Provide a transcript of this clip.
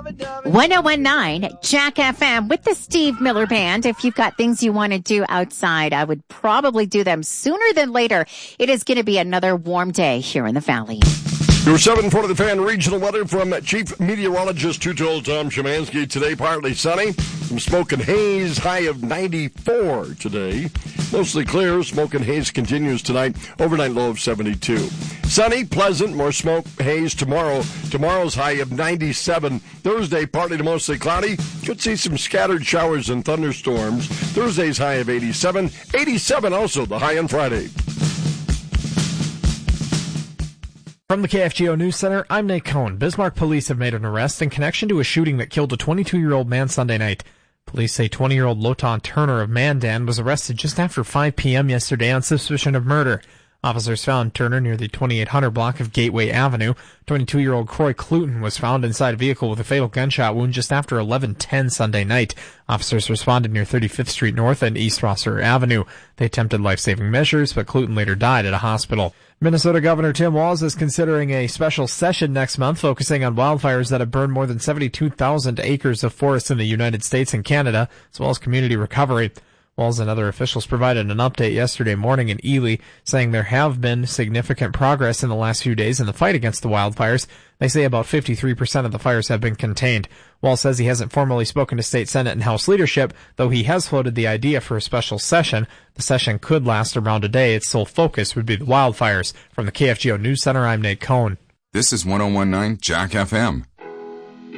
1019 Jack FM with the Steve Miller Band. If you've got things you want to do outside, I would probably do them sooner than later. It is going to be another warm day here in the Valley. Your 740 The Fan regional weather from Chief Meteorologist Two-Told Tom Szymanski. Today, partly sunny. Some smoke and haze, high of 94 today. Mostly clear. Smoke and haze continues tonight. Overnight low of 72. Sunny, pleasant, more smoke, haze tomorrow. Tomorrow's high of 97. Thursday, partly to mostly cloudy. Could see some scattered showers and thunderstorms. Thursday's high of 87. 87 also the high on Friday. From the KFGO News Center, I'm Nate Cohn. Bismarck police have made an arrest in connection to a shooting that killed a 22-year-old man Sunday night. Police say 20-year-old Lotan Turner of Mandan was arrested just after 5 p.m. yesterday on suspicion of murder. Officers found Turner near the 2800 block of Gateway Avenue. 22-year-old Croy Cluton was found inside a vehicle with a fatal gunshot wound just after 11:10 Sunday night. Officers responded near 35th Street North and East Rosser Avenue. They attempted life-saving measures, but Cluton later died at a hospital. Minnesota Governor Tim Walz is considering a special session next month focusing on wildfires that have burned more than 72,000 acres of forest in the United States and Canada, as well as community recovery. Walz and other officials provided an update yesterday morning in Ely, saying there have been significant progress in the last few days in the fight against the wildfires. They say about 53% of the fires have been contained. Walz says he hasn't formally spoken to state Senate and House leadership, though he has floated the idea for a special session. The session could last around a day. Its sole focus would be the wildfires. From the KFGO News Center, I'm Nate Cohn. This is 1019 Jack FM.